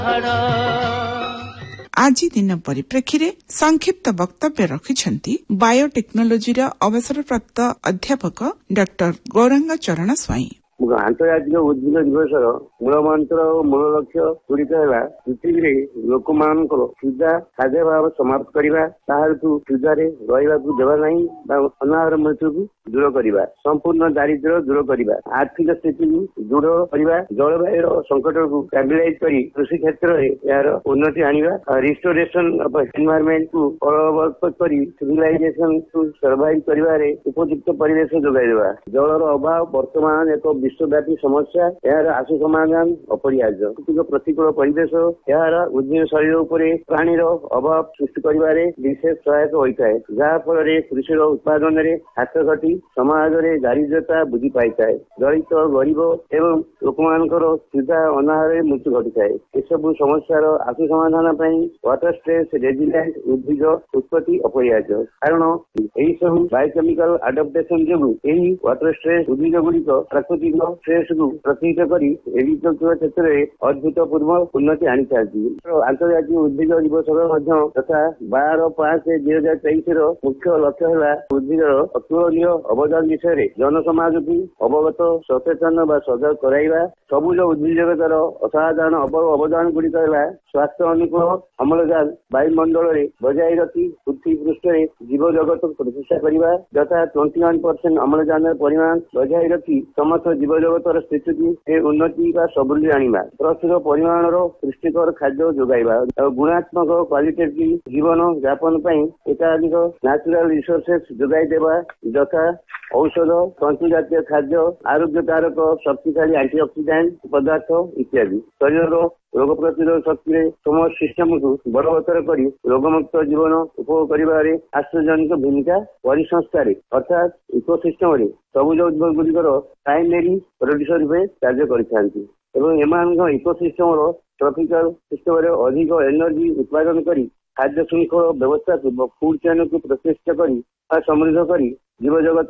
ଆଜି ଦିନ ପରିପ୍ରେକ୍ଷୀରେ ସଂକ୍ଷିପ୍ତ ବକ୍ତବ୍ୟ ରଖିଛନ୍ତି ବାୟୋଟେକ୍ନୋଲୋଜିର ଅବସରପ୍ରାପ୍ତ ଅଧ୍ୟାପକ ଡକ୍ଟର ଗୌରାଙ୍ଗ ଚରଣ ସ୍ୱାଇଁ। ଆନ୍ତର୍ଜାତିକ ଉଦ୍ଭିଦ ଦିବସର ମୂଳ ମନ୍ତ୍ର ଓ ମୂଳ ଲକ୍ଷ୍ୟ ଗୁଡିକ ହେଲା ପୃଥିବୀରେ ଲୋକମାନଙ୍କର କ୍ଷୁଧା ଖାଦ୍ୟାଭାବ ସମାପ୍ତ କରିବା, ତାହାକୁ କ୍ଷୁଧାରେ ରହିବାକୁ ଦେବା ନାହିଁ ବା ଅନାହାର ମୃତ୍ୟୁକୁ ଦୂର କରିବା, ସମ୍ପୂର୍ଣ୍ଣ ଦାରିଦ୍ର୍ୟ ଦୂର କରିବା, ଆର୍ଥିକ ସ୍ଥିତିକୁ ଦୃଢ କରିବା, ଜଳବାୟୁର ସଂକଟକୁ ଷ୍ଟାବିଲାଇଜ କରି କୃଷି କ୍ଷେତ୍ରରେ ଏହାର ଉନ୍ନତି ଆଣିବା, ରିଷ୍ଟୋରେସନ ଅଫ ଏନଭାରମେଣ୍ଟକୁ ବଳବତ୍ତର କରି ସିଭିଲାଇଜେସନକୁ ସର୍ଭାଇଭ କରିବାରେ ଉପଯୁକ୍ତ ପରିବେଶ ଯୋଗାଇ ଦେବା। ଜଳର ଅଭାବ ବର୍ତ୍ତମାନ ଏକ ବିଶ୍ୱବ୍ୟାପୀ ସମସ୍ୟା, ଏହାର ଆଶୁ ସମାଧାନ ଅପରିହାର୍ଯ୍ୟ। ପ୍ରତିକୂଳ ପରିବେଶ ଏହାର ଉଦ୍ଭିଦ ଶରୀର ଉପରେ ପ୍ରାଣୀର ଅଭାବ ସୃଷ୍ଟି କରିବାରେ ବିଶେଷ ସହାୟକ ହୋଇଥାଏ, ଯାହା ଫଳରେ କୃଷିର ଉତ୍ପାଦନରେ ହାତ ଘଟି ସମାଜରେ ଦାରିଦ୍ର୍ୟତା ବୃଦ୍ଧି ପାଇଥାଏ, ଦଳିତ ଗରିବ ଏବଂ ଲୋକମାନଙ୍କର କ୍ଷୁଧା ଅନାହାରରେ ମୃତ୍ୟୁ ଘଟିଥାଏ। ଏସବୁ ସମସ୍ୟାର ଆଶୁ ସମାଧାନ ପାଇଁ ୱାଟର ଷ୍ଟ୍ରେସ୍ ରେଜିଲିଏଣ୍ଟ ଉଦ୍ଭିଦ ଉତ୍ପତ୍ତି ଅପରିହାର୍ଯ୍ୟ। କାରଣ ଏହି ସବୁ ବାୟୋକେମିକାଲ ଆଡାପ୍ଟେସନ ଯୋଗୁଁ ଏହି ୱାଟର ଷ୍ଟ୍ରେସ୍ ଉଦ୍ଭିଦ ଗୁଡିକ ପ୍ରାକୃତିକ ଷ୍ଟ୍ରେସ୍କୁ ପ୍ରତିହତ କରି ଏଗ୍ରିକଲଚର କ୍ଷେତ୍ରରେ ଅଭୂତପୂର୍ବ ଉନ୍ନତି ଆଣିଥାନ୍ତି। ଆନ୍ତର୍ଜାତିକ ଉଦ୍ଭିଦ ଦିବସର ମଧ୍ୟ ତଥା 12/5/2023ର ମୁଖ୍ୟ ଲକ୍ଷ୍ୟ ହେଲା ଉଦ୍ଭିଦର ଅତୁଳନୀୟ ଅବଦାନ ବିଷୟରେ ଜନସମାଜକୁ ଅବଗତ, ସଚେତନ ବା ସଜାଗ କରାଇବା। ସବୁଜ ଉଦ୍ଭିଦ ଜଗତର ଅସାଧାରଣ ଅବଦାନ ଗୁଡିକ ହେଲା ସ୍ୱାସ୍ଥ୍ୟ ଅନୁକୂଳ ଅମ୍ଳଜାନ ବାୟୁମଣ୍ଡଳରେ ବଜାୟ ରଖି ପୃଥ୍ୱୀ ପୃଷ୍ଠରେ ଜୀବ ଜଗତ ପ୍ରତିଷ୍ଠା କରିବା, ଯଥା 21% ଅମ୍ଳଜାନର ପରିମାଣ ବଜାୟ ରଖି ସମସ୍ତ ଜୀବ ଜଗତର ସ୍ଥିତିକୁ ଉନ୍ନତି ବା ସମୃଦ୍ଧି ଆଣିବା, ପ୍ରଚୁର ପରିମାଣର ପୁଷ୍ଟିକର ଖାଦ୍ୟ ଯୋଗାଇବା, ଗୁଣାତ୍ମକ କ୍ୱାଲିଟେଟିଭ ଜୀବନ ଯାପନ ପାଇଁ ଏକାଧିକ ନ୍ୟାଚୁରାଲ ରିସୋର୍ସେସ୍ ଯୋଗାଇ ଦେବା, ଯଥା ଔଷଧ, ତନ୍ତୁ ଜାତୀୟ ଖାଦ୍ୟ, ଆରୋଗ୍ୟକାରକ ଶକ୍ତିଶାଳୀ ଆଣ୍ଟିଅକ୍ସିଡାଣ୍ଟ ପଦାର୍ଥ ଇତ୍ୟାଦି। ଶରୀରର ରୋଗ ପ୍ରତିରୋଧ ଶକ୍ତିରେ ସମସ୍ତ ସିଷ୍ଟମକୁ ବଳବତ୍ତର କରି ରୋଗମୁକ୍ତ ଜୀବନ ଉପଭୋଗ କରିବାରେ ଆଶ୍ଚର୍ଯ୍ୟଜନକ ଭୂମିକା ପରିସଂସ୍ଥାରେ ଅର୍ଥାତ୍ ଇକୋସିଷ୍ଟମରେ ସବୁଜ ଉଦ୍ଭିଦ ଗୁଡିକର ପ୍ରାଇମେରୀ ପ୍ରଡ୍ୟୁସର ରୂପେ କାର୍ଯ୍ୟ କରିଥାନ୍ତି ଏବଂ ଏମାନଙ୍କ ଇକୋସିଷ୍ଟମର ଟ୍ରପିକାଲ ସିଷ୍ଟମରେ ଅଧିକ ଏନର୍ଜି ଉତ୍ପାଦନ କରି ଖାଦ୍ୟ ଶୃଙ୍ଖଳ ବ୍ୟବସ୍ଥାକୁ ଫୁଡ ଚେନକୁ ପ୍ରତିଷ୍ଠା କରି ବା ସମୃଦ୍ଧ କରି ଜୀବଜଗତ